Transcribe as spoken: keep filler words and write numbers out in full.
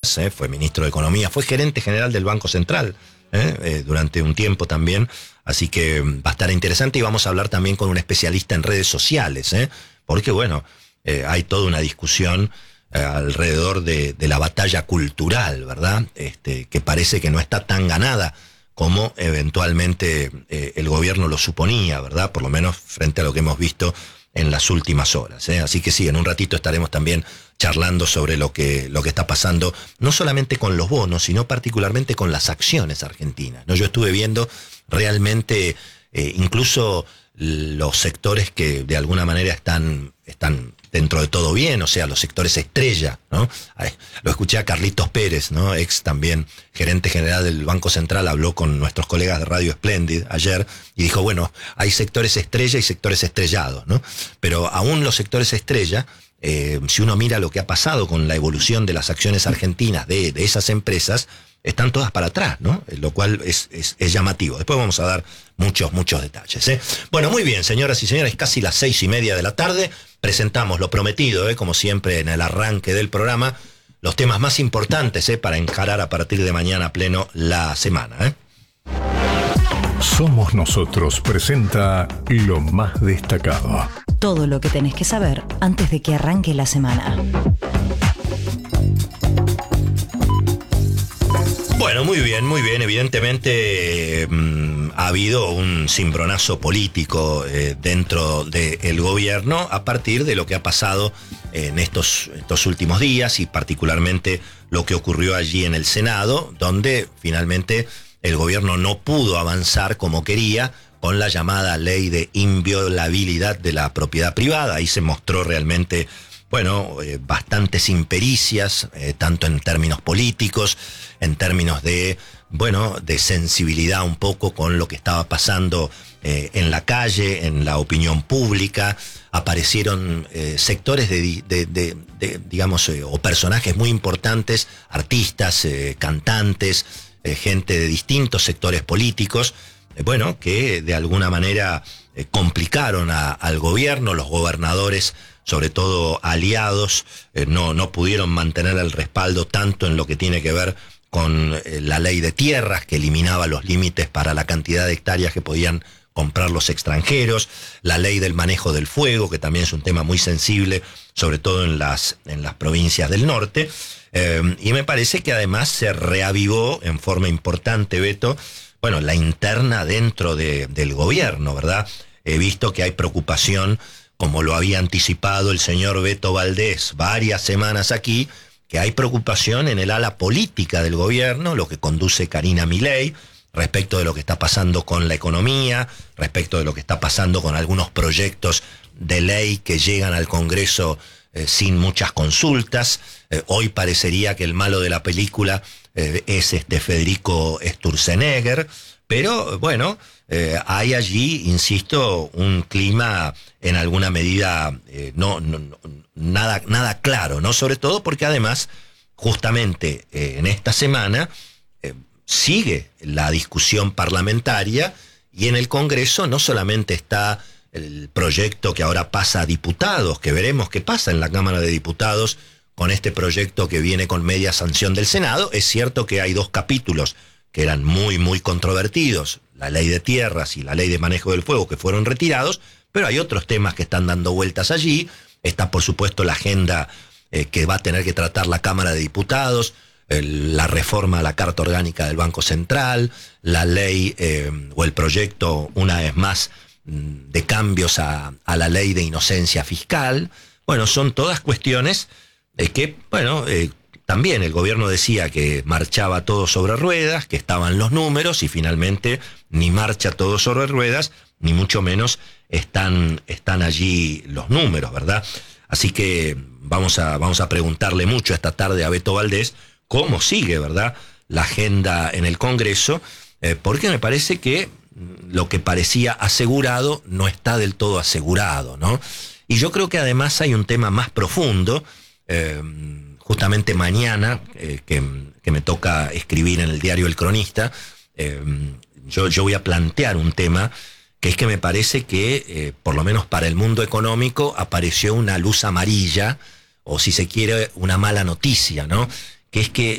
Díaz, eh, fue ministro de Economía, fue gerente general del Banco Central eh, eh, durante un tiempo también, así que va a estar interesante y vamos a hablar también con un especialista en redes sociales, eh, porque bueno, eh, hay toda una discusión eh, alrededor de, de la batalla cultural, ¿verdad? Este, que parece que no está tan ganada como eventualmente eh, el gobierno lo suponía, ¿verdad? Por lo menos frente a lo que hemos visto en las últimas horas, ¿eh? Así que sí, en un ratito estaremos también charlando sobre lo que, lo que está pasando, no solamente con los bonos, sino particularmente con las acciones argentinas, ¿no? Yo estuve viendo realmente eh, incluso los sectores que de alguna manera están, están dentro de todo bien, o sea, los sectores estrella, ¿no? Ay, lo escuché a Carlitos Pérez, ¿no? Ex también gerente general del Banco Central, habló con nuestros colegas de Radio Splendid ayer y dijo, bueno, hay sectores estrella y sectores estrellados, ¿no? Pero aún los sectores estrella, eh, si uno mira lo que ha pasado con la evolución de las acciones argentinas de, de esas empresas, están todas para atrás, ¿no? Lo cual es, es, es llamativo. Después vamos a dar muchos, muchos detalles, ¿eh? Bueno, muy bien, señoras y señores, casi las seis y media de la tarde. Presentamos lo prometido, ¿eh? Como siempre en el arranque del programa, los temas más importantes, ¿eh? Para encarar a partir de mañana a pleno la semana, ¿eh? Somos Nosotros presenta lo más destacado. Todo lo que tenés que saber antes de que arranque la semana. Bueno, muy bien, muy bien. Evidentemente eh, ha habido un cimbronazo político eh, dentro del gobierno a partir de lo que ha pasado en estos, estos últimos días y particularmente lo que ocurrió allí en el Senado, donde finalmente el gobierno no pudo avanzar como quería con la llamada ley de inviolabilidad de la propiedad privada. Ahí se mostró realmente, bueno, eh, bastantes impericias, eh, tanto en términos políticos, en términos de, bueno, de sensibilidad un poco con lo que estaba pasando eh, en la calle, en la opinión pública. Aparecieron eh, sectores de, de, de, de digamos, eh, o personajes muy importantes, artistas, eh, cantantes, eh, gente de distintos sectores políticos, eh, bueno, que de alguna manera eh, complicaron a, al gobierno. Los gobernadores, sobre todo aliados, eh, no, no pudieron mantener el respaldo tanto en lo que tiene que ver con eh, la ley de tierras, que eliminaba los límites para la cantidad de hectáreas que podían comprar los extranjeros, la ley del manejo del fuego, que también es un tema muy sensible, sobre todo en las, en las provincias del norte, eh, y me parece que además se reavivó en forma importante, Beto, bueno, la interna dentro de, del gobierno, ¿verdad? He visto que hay preocupación, como lo había anticipado el señor Beto Valdés varias semanas aquí, que hay preocupación en el ala política del gobierno, lo que conduce Karina Milei, respecto de lo que está pasando con la economía, respecto de lo que está pasando con algunos proyectos de ley que llegan al Congreso eh, sin muchas consultas. Eh, hoy parecería que el malo de la película eh, es este Federico Sturzenegger, pero bueno, eh, hay allí, insisto, un clima en alguna medida eh, no, no, no nada, nada claro, ¿no? Sobre todo porque además, justamente eh, en esta semana eh, sigue la discusión parlamentaria y en el Congreso no solamente está el proyecto que ahora pasa a diputados, que veremos qué pasa en la Cámara de Diputados con este proyecto que viene con media sanción del Senado. Es cierto que hay dos capítulos que eran muy, muy controvertidos, la ley de tierras y la ley de manejo del fuego, que fueron retirados, pero hay otros temas que están dando vueltas allí. Está, por supuesto, la agenda eh, que va a tener que tratar la Cámara de Diputados, el, la reforma a la Carta Orgánica del Banco Central, la ley eh, o el proyecto, una vez más, de cambios a, a la ley de inocencia fiscal. Bueno, son todas cuestiones eh, que, bueno, eh, también el gobierno decía que marchaba todo sobre ruedas, que estaban los números, y finalmente ni marcha todo sobre ruedas, ni mucho menos están, están allí los números, ¿verdad? Así que vamos a, vamos a preguntarle mucho esta tarde a Beto Valdés cómo sigue, ¿verdad?, la agenda en el Congreso, eh, porque me parece que lo que parecía asegurado no está del todo asegurado, ¿no? Y yo creo que además hay un tema más profundo. eh, Justamente mañana, eh, que, que me toca escribir en el diario El Cronista, eh, yo, yo voy a plantear un tema que es que me parece que, eh, por lo menos para el mundo económico, apareció una luz amarilla, o si se quiere, una mala noticia, ¿no? Que es que